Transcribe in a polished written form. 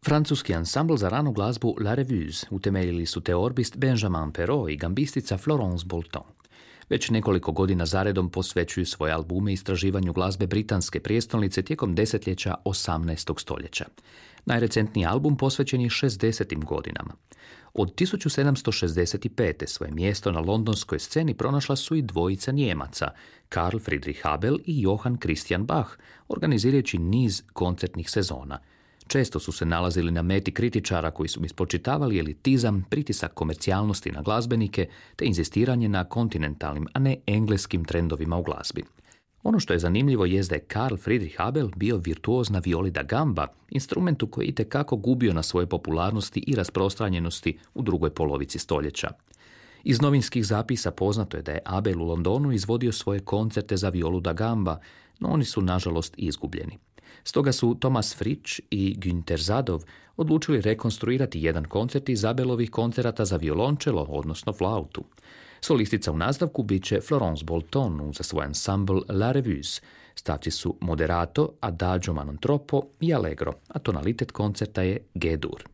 Francuski ansambl za ranu glazbu La Revue utemeljili su teorbist Benjamin Perrault i gambistica Florence Bolton. Već nekoliko godina zaredom posvećuju svoje albume istraživanju glazbe britanske prijestolnice tijekom desetljeća 18. stoljeća. Najrecentniji album posvećen je 60. godinama. Od 1765. svoje mjesto na londonskoj sceni pronašla su i dvojica Nijemaca, Karl Friedrich Abel i Johann Christian Bach, organizirajući niz koncertnih sezona. Često su se nalazili na meti kritičara koji su ispočitavali elitizam, pritisak komercijalnosti na glazbenike te inzistiranje na kontinentalnim, a ne engleskim trendovima u glazbi. Ono što je zanimljivo je da je Karl Friedrich Abel bio virtuoz na violi da gamba, instrumentu koji je itekako gubio na svoje popularnosti i rasprostranjenosti u drugoj polovici stoljeća. Iz novinskih zapisa poznato je da je Abel u Londonu izvodio svoje koncerte za violu da gamba, no oni su nažalost izgubljeni. Stoga su Thomas Fritsch i Günter Zadov odlučili rekonstruirati jedan koncert iz Abelovih koncerata za violončelo, odnosno flautu. Solistica u nastavku bit će Florence Bolton za svoj ansambl La Revue. Stavci su moderato, adagio ma non troppo i allegro, a tonalitet koncerta je G-dur.